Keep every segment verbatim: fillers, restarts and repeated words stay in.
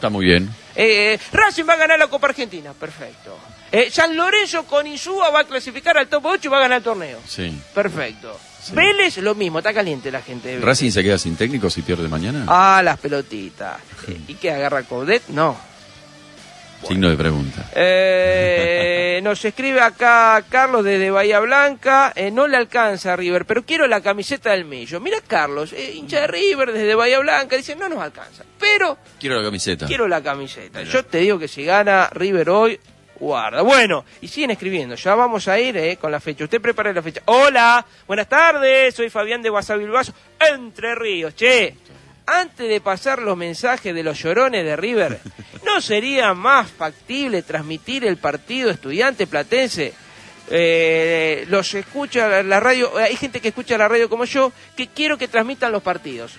Está muy bien. Eh, Racing va a ganar la Copa Argentina, perfecto. Eh, San Lorenzo con Insúa va a clasificar al top ocho y va a ganar el torneo. Sí. Perfecto. Sí. Vélez, lo mismo, está caliente la gente de Vélez. ¿Racing se queda sin técnico si pierde mañana? Ah, las pelotitas. Eh, ¿Y qué agarra Coudet? No. Signo de pregunta. Eh, nos escribe acá Carlos desde Bahía Blanca. Eh, no le alcanza a River, pero quiero la camiseta del Millo. Mira Carlos, eh, hincha de River desde Bahía Blanca. Dice, no nos alcanza, pero Quiero la camiseta. quiero la camiseta. Mirá. Yo te digo que si gana River hoy, guarda. Bueno, y siguen escribiendo. Ya vamos a ir eh, con la fecha. Usted prepare la fecha. Hola, buenas tardes. Soy Fabián de Guasabilbaso, Entre Ríos. Che, antes de pasar los mensajes de los llorones de River, ¿no sería más factible transmitir el partido Estudiante Platense? Eh, los escucha la radio, hay gente que escucha la radio como yo, que quiero que transmitan los partidos.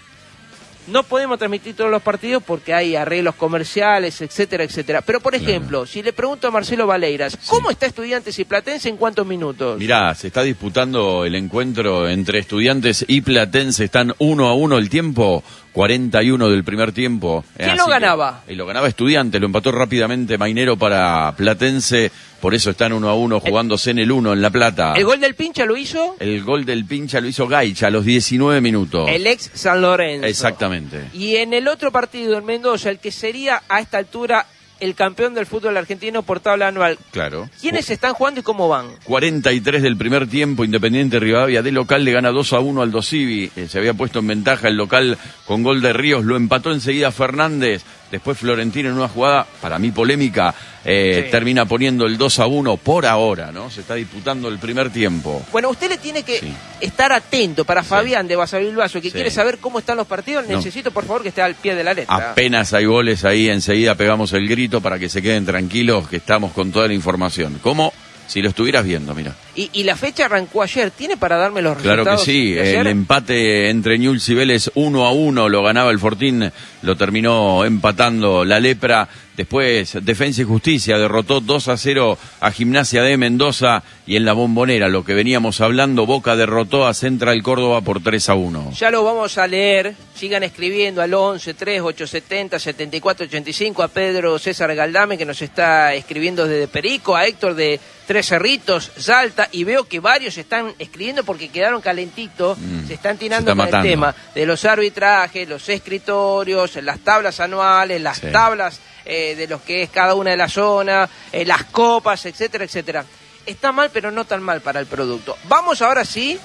No podemos transmitir todos los partidos porque hay arreglos comerciales, etcétera, etcétera. Pero, por ejemplo, claro. si le pregunto a Marcelo Valeiras, ¿cómo sí. está Estudiantes y Platense en cuántos minutos? Mirá, se está disputando el encuentro entre Estudiantes y Platense. Están uno a uno el tiempo, cuarenta y uno del primer tiempo. ¿Quién Así lo ganaba? Que, y lo ganaba Estudiantes, lo empató rápidamente Mainero para Platense. Por eso están uno a uno jugándose en el uno en La Plata. ¿El gol del Pincha lo hizo? El gol del Pincha lo hizo Gaicha a los diecinueve minutos. El ex San Lorenzo. Exactamente. Y en el otro partido, en Mendoza, el que sería a esta altura el campeón del fútbol argentino por tabla anual. Claro. ¿Quiénes están jugando y cómo van? cuarenta y tres del primer tiempo, Independiente Rivadavia de local le gana dos a uno al Dosivi. Eh, se había puesto en ventaja el local con gol de Ríos, lo empató enseguida Fernández. Después Florentino en una jugada, para mí polémica, eh, sí. termina poniendo el dos a uno por ahora, ¿no? Se está disputando el primer tiempo. Bueno, usted le tiene que sí. estar atento para Fabián sí. de Guasabilbaso, que sí. quiere saber cómo están los partidos. No. Necesito, por favor, que esté al pie de la letra. Apenas hay goles ahí, enseguida pegamos el grito para que se queden tranquilos, que estamos con toda la información. ¿Cómo? Si lo estuvieras viendo, mira. Y, y la fecha arrancó ayer. ¿Tiene para darme los resultados? Claro que sí. El empate entre Newell's y Vélez uno a uno lo ganaba el Fortín, lo terminó empatando la Lepra. Después Defensa y Justicia derrotó dos a cero a Gimnasia de Mendoza, y en la Bombonera, lo que veníamos hablando, Boca derrotó a Central Córdoba por tres a uno. Ya lo vamos a leer. Sigan escribiendo al once, tres, ocho setenta, setenta y cuatro ochenta y cinco, a Pedro César Galdame, que nos está escribiendo desde Perico, a Héctor de Tres Cerritos, Salta, y veo que varios están escribiendo porque quedaron calentitos, mm, se están tirando con el tema de los arbitrajes, los escritorios, las tablas anuales, las sí. tablas eh, de los que es cada una de las zonas, eh, las copas, etcétera, etcétera. Está mal, pero no tan mal para el producto. Vamos ahora sí,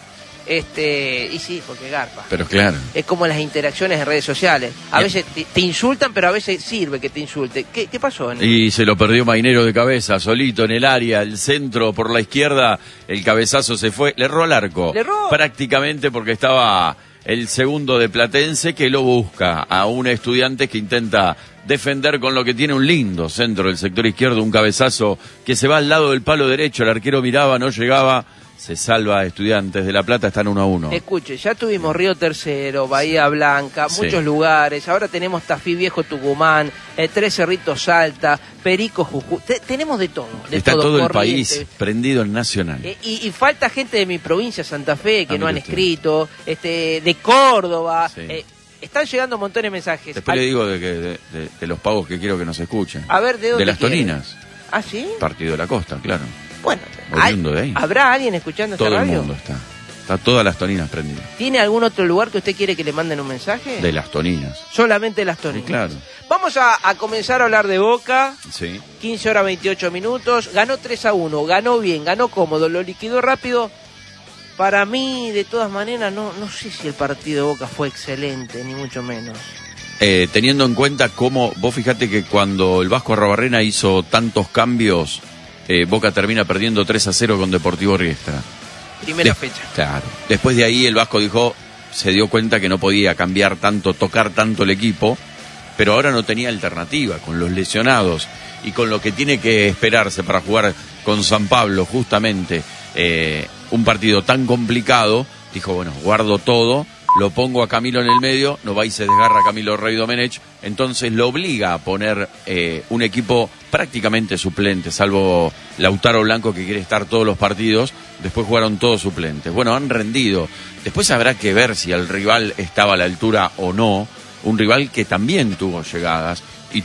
este, y sí, porque garpa. Pero claro. Es como las interacciones en redes sociales. A Bien. veces te, te insultan, pero a veces sirve que te insulte. ¿Qué, qué pasó? En y se lo perdió Mainero de cabeza, solito en el área, el centro por la izquierda, el cabezazo se fue, le erró al arco. ¿Le erró? Prácticamente porque estaba el segundo de Platense que lo busca a un Estudiante que intenta defender con lo que tiene un lindo centro del sector izquierdo, un cabezazo que se va al lado del palo derecho, el arquero miraba, no llegaba. Se salva a Estudiantes de La Plata, están uno a uno. Escuche, ya tuvimos Río Tercero, Bahía Blanca, sí. muchos lugares. Ahora tenemos Tafí Viejo, Tucumán, eh, Tres Cerritos, Salta, Perico, Jujuy. Te, tenemos de todo. De Está todo, todo el Corrientes. país prendido en Nacional. Eh, y, y falta gente de mi provincia, Santa Fe, que ah, no han usted. escrito, este, de Córdoba. Sí. Eh, están llegando montones de mensajes. Después Al... le digo de, que, de, de, de los pagos que quiero que nos escuchen. A ver, ¿de dónde De las quieren? Toninas. ¿Ah, sí? Partido de la Costa, claro. Bueno, Oriundo de ahí. ¿habrá alguien escuchando esta Todo radio? el mundo está. Está todas las Toninas prendidas. ¿Tiene algún otro lugar que usted quiere que le manden un mensaje? De las Toninas. Solamente de las Toninas. Sí, claro. Vamos a, a comenzar a hablar de Boca. Sí. quince horas veintiocho minutos. Ganó tres a uno. Ganó bien, ganó cómodo. Lo liquidó rápido. Para mí, de todas maneras, no, no sé si el partido de Boca fue excelente, ni mucho menos. Eh, teniendo en cuenta cómo, vos fijate que cuando el Vasco Arrobarrena hizo tantos cambios, eh, Boca termina perdiendo tres a cero con Deportivo Riestra. Primera de- fecha. Claro. Después de ahí el Vasco dijo, se dio cuenta que no podía cambiar tanto, tocar tanto el equipo, pero ahora no tenía alternativa, con los lesionados y con lo que tiene que esperarse para jugar con San Pablo, justamente, eh, un partido tan complicado, dijo, bueno, guardo todo, lo pongo a Camilo en el medio, no va y se desgarra Camilo Rey Domenech, entonces lo obliga a poner eh, un equipo prácticamente suplente, salvo Lautaro Blanco que quiere estar todos los partidos, después jugaron todos suplentes. Bueno, han rendido, después habrá que ver si el rival estaba a la altura o no, un rival que también tuvo llegadas,